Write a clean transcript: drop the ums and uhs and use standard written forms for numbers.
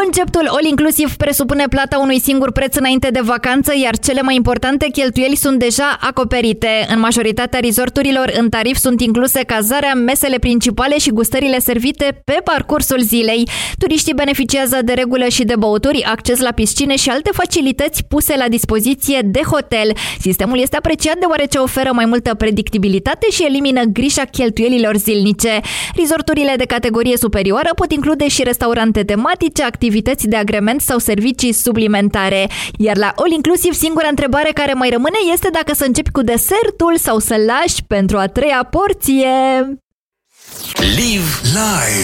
Conceptul all-inclusiv presupune plata unui singur preț înainte de vacanță, iar cele mai importante cheltuieli sunt deja acoperite. În majoritatea resorturilor, în tarif sunt incluse cazarea, mesele principale și gustările servite pe parcursul zilei. Turiștii beneficiază de regulă și de băuturi, acces la piscine și alte facilități puse la dispoziție de hotel. Sistemul este apreciat deoarece oferă mai multă predictibilitate și elimină grija cheltuielilor zilnice. Resorturile de categorie superioară pot include și restaurante tematice, activități de agrement sau servicii suplimentare. Iar la All Inclusiv, singura întrebare care mai rămâne este dacă să începi cu desertul sau să lași pentru a treia porție. Live live.